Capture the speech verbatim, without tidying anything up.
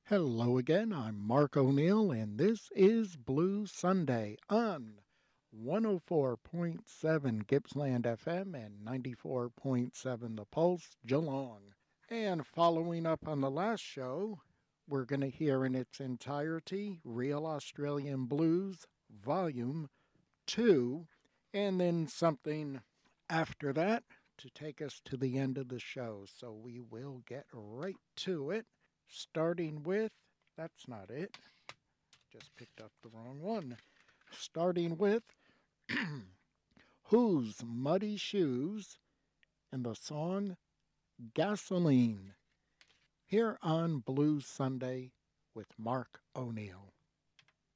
Hello again, I'm Mark O'Neill, and this is Blue Sunday on one oh four point seven Gippsland F M and ninety-four point seven The Pulse, Geelong. And following up on the last show, we're going to hear in its entirety Real Australian Blues, Volume two, and then something after that to take us to the end of the show. So we will get right to it, starting with that's not it. Just picked up the wrong one. Starting with Who's Muddy Shoes and the song Gasoline here on Blue Sunday with Mark O'Neill.